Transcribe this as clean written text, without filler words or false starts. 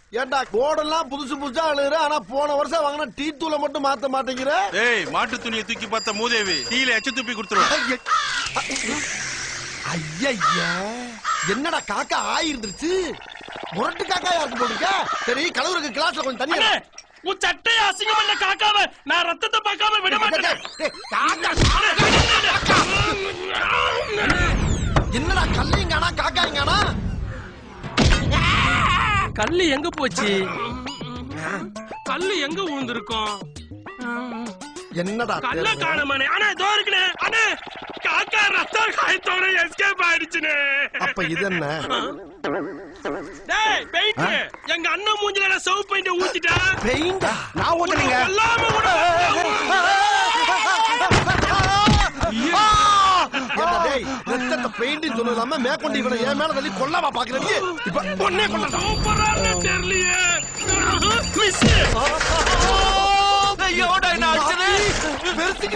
ஏண்டா கோடெல்லாம் புதுசு புதுசா அழுகுற, ஆனா போன வருஷம் வாங்கின டீ தூளை மட்டும் மாத்த மாட்டேங்கிற. ஏய், மாட்டு துணியை தூக்கி பார்த்த மூதேவி டீல எச்ச துப்பி கொடுத்துருவேன். ஐயா, என்னடா காக்கா ஆயிருந்துருச்சு. முரட்டு காக்கா யாருக்கு போட்டுருக்க? சரி, கலவருக்கு கிளாஸ்ல கொஞ்சம் தண்ணி. உன் சட்டையை அசிங்கம் பண்ண காக்காம நான் ரத்தத்தை பார்க்காம விட மாட்டேன். என்னடா கல்லைங்கானா காக்காய்ங்கானா? கல்லு எங்க போச்சு? கல்லு எங்க விழுந்திருக்கும்? என்னடா கல்ல காணமானே. அண்ணா இதோ இருக்குனே. அண்ணா காக்கா ரத்த காயத்தோட எஸ்கேப் ஆயிடுச்சுனே. அப்ப இது என்ன? டேய் பெயிண்ட், எங்க அண்ணன் மூஞ்சில நான் சவுப் பெயிண்ட் ஊத்திட்டா. பெயிண்டா? நான் ஊத்துறீங்க. எல்லாமே கூட ரத்தத்தை பெயிண்ட் சொல்லாம மேற்கொண்டு இவனை என் மேல தள்ளி கொல்லவா பாக்குறீங்க? இப்ப பொண்ணே கொள்ள சூப்பரான தெரியலையே. மிஸ் ஐயோடா, என்ன ஆச்சு?